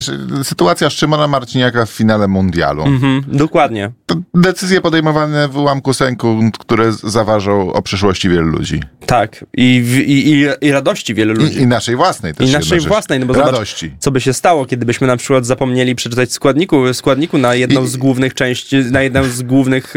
Sytuacja Szymona Marciniaka w finale mundialu. Dokładnie. To decyzje podejmowane w ułamku sekund, które zaważą o przyszłości wielu ludzi. Tak. I radości wielu ludzi. I naszej własnej też. I naszej własnej, no bo radości. Zobacz, co by się stało, kiedybyśmy na przykład zapomnieli przeczytać składniku na jedną z głównych części, na jedną z głównych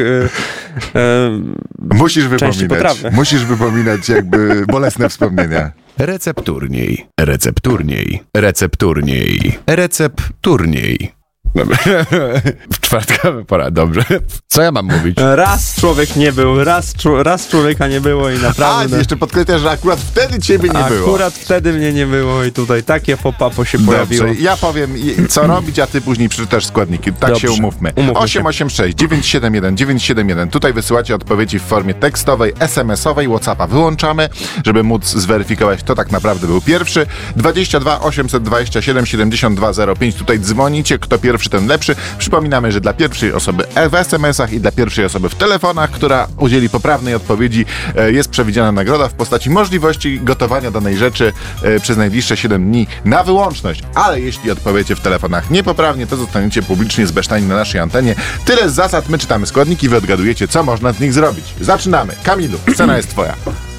części potrawy. Musisz wypominać jakby bolesne wspomnienia. Recepturniej, recepturniej, recepturniej, recepturniej. Dobra. W czwartkowy pora, dobrze. Co ja mam mówić? Raz człowiek nie był, raz człowieka nie było i naprawdę... A, jeszcze podkreślasz, że akurat wtedy ciebie nie było. Akurat wtedy mnie nie było i tutaj takie pop-upo się pojawiło. Ja powiem, co robić, a ty później przeczytasz składniki. Tak dobrze. Się umówmy. 886 971 971. Tutaj wysyłacie odpowiedzi w formie tekstowej, SMS-owej, WhatsAppa wyłączamy, żeby móc zweryfikować, kto tak naprawdę był pierwszy. 22 827 7205. Tutaj dzwonicie, kto pierwszy, ten lepszy. Przypominamy, że dla pierwszej osoby w SMS-ach i dla pierwszej osoby w telefonach, która udzieli poprawnej odpowiedzi, jest przewidziana nagroda w postaci możliwości gotowania danej rzeczy przez najbliższe 7 dni na wyłączność. Ale jeśli odpowiecie w telefonach niepoprawnie, to zostaniecie publicznie zbesztani na naszej antenie. Tyle z zasad. My czytamy składniki, wy odgadujecie, co można z nich zrobić. Zaczynamy. Kamilu, scena jest twoja.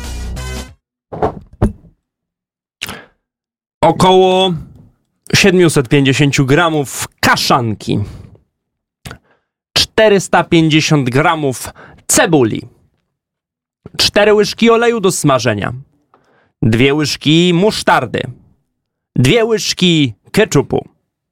Około 750 gramów kaszanki, 450 gramów cebuli, 4 łyżki oleju do smażenia, 2 łyżki musztardy, 2 łyżki ketchupu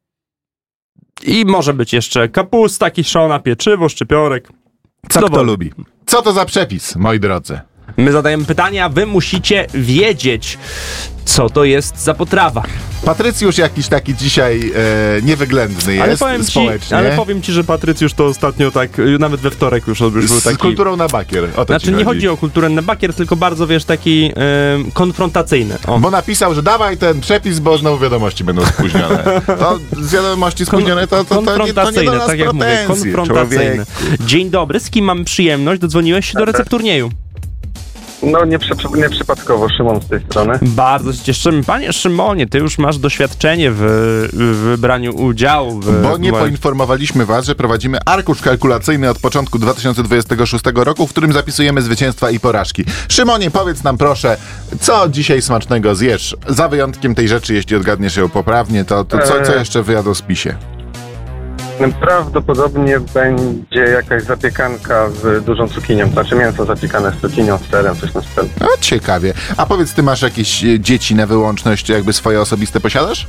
i może być jeszcze kapusta kiszona, pieczywo, szczypiorek. Co kto lubi? Co to za przepis, moi drodzy? My zadajemy pytania, wy musicie wiedzieć, co to jest za potrawa. Patrycjusz jakiś taki dzisiaj niewyględny jest społecznie. Ale powiem ci, że Patrycjusz to ostatnio tak, nawet we wtorek już był taki... Z kulturą na bakier, o to znaczy nie chodzi o kulturę na bakier, tylko bardzo, wiesz, taki konfrontacyjny. O. Bo napisał, że dawaj ten przepis, bo znowu wiadomości będą spóźnione. To z wiadomości spóźnione to nie do nas tak jak mówię, konfrontacyjny. Dzień dobry, z kim mam przyjemność? Dodzwoniłeś się do recepturnieju. No nieprzypadkowo, Szymon z tej strony. Bardzo się cieszymy. Panie Szymonie, ty już masz doświadczenie w braniu udziału. Bo nie poinformowaliśmy was, że prowadzimy arkusz kalkulacyjny od początku 2026 roku, w którym zapisujemy zwycięstwa i porażki. Szymonie, powiedz nam proszę, co dzisiaj smacznego zjesz? Za wyjątkiem tej rzeczy, jeśli odgadniesz ją poprawnie, to co jeszcze wyjadą w spisie? Prawdopodobnie będzie jakaś zapiekanka z dużą cukinią, znaczy mięso zapiekane z cukinią, z serem, coś na stylu. No ciekawie. A powiedz, ty masz jakieś dzieci na wyłączność, jakby swoje osobiste posiadasz?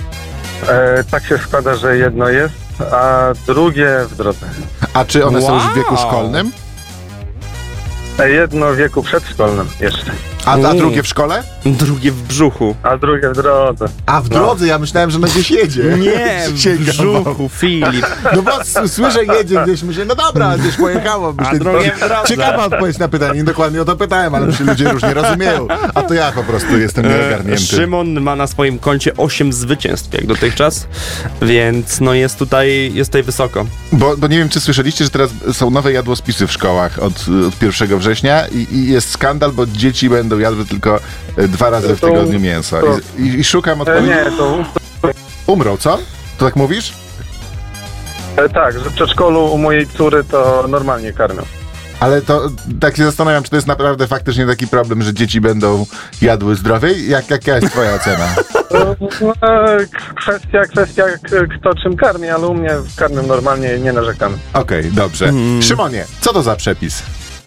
Tak się składa, że jedno jest, a drugie w drodze. A czy one są już w wieku szkolnym? Jedno w wieku przedszkolnym jeszcze. A drugie w szkole? Drugie w brzuchu. A drugie w drodze. A w drodze? Ja myślałem, że ona gdzieś jedzie. Nie, w brzuchu, Filip. No bo słyszę, jedzie gdzieś, myślę, no dobra, gdzieś pojechało. Myślę, a drugie w drodze. Ciekawa odpowiedź na pytanie, dokładnie o to pytałem, ale się ludzie różnie rozumieją. A to ja po prostu jestem nieogarnięty. Szymon ma na swoim koncie 8 zwycięstw jak dotychczas, więc no jest tutaj wysoko. Bo nie wiem, czy słyszeliście, że teraz są nowe jadłospisy w szkołach od 1 września i jest skandal, bo dzieci będą jadły tylko 2 razy w tygodniu mięso. I szukam odpowiedzi. Nie, to... Umrą, co? To tak mówisz? Tak, że w przedszkolu u mojej córy to normalnie karmią. Ale to tak się zastanawiam, czy to jest naprawdę faktycznie taki problem, że dzieci będą jadły zdrowiej? Jaka jest twoja ocena? Kwestia kto czym karmi, ale u mnie karmią normalnie, nie narzekamy. Okej, dobrze. Szymonie, co to za przepis?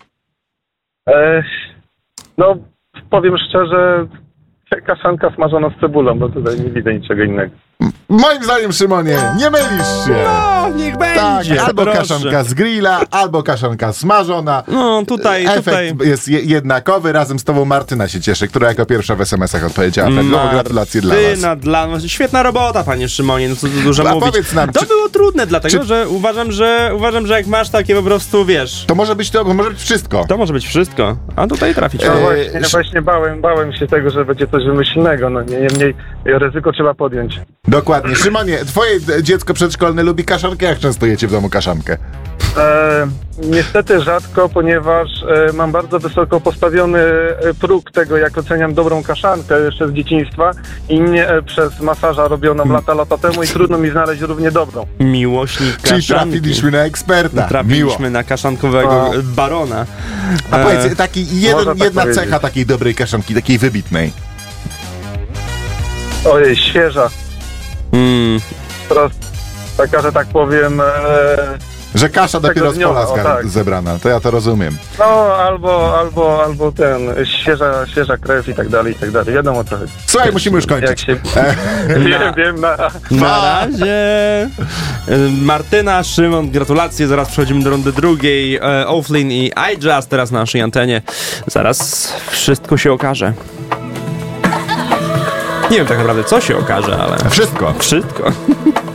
No, powiem szczerze, kaszanka smażona z cebulą, bo tutaj nie widzę niczego innego. Moim zdaniem, Szymonie, nie mylisz się. No, niech będzie. Tak, albo proszę. kaszanka z grilla, albo kaszanka smażona. No, tutaj. Jest jednakowy. Razem z tobą Martyna się cieszy, która jako pierwsza w SMS-ach odpowiedziała. Gratulacje dla was. Świetna robota, panie Szymonie, no co tu dużo mówić. Powiedz nam, to było trudne, dlatego że uważam, że jak masz takie po prostu, wiesz... To może być wszystko. To może być wszystko, a tutaj trafić. Właśnie bałem się tego, że będzie coś wymyślnego, no niemniej ryzyko trzeba podjąć. Dokładnie. Szymonie, twoje dziecko przedszkolne lubi kaszankę? Jak często jecie w domu kaszankę? Niestety rzadko, ponieważ mam bardzo wysoko postawiony próg tego, jak oceniam dobrą kaszankę jeszcze z dzieciństwa i nie przez masaża robioną lata temu i trudno mi znaleźć równie dobrą. Miłośnik kaszanki. Czyli trafiliśmy na eksperta. Trafiliśmy na kaszankowego barona. A powiedz, jedna cecha takiej dobrej kaszanki, takiej wybitnej. Ojej, świeża. Teraz taka, że tak powiem... Że kasza dopiero z pola tak. zebrana, to ja to rozumiem. No, albo świeża krew i tak dalej, wiadomo trochę. Słuchaj, musimy już kończyć. Wiem, Na razie. Martyna, Szymon, gratulacje, zaraz przechodzimy do rundy drugiej. O'Flynn i iJazz teraz na naszej antenie. Zaraz wszystko się okaże. Nie wiem tak naprawdę, co się okaże, ale... Wszystko. Wszystko.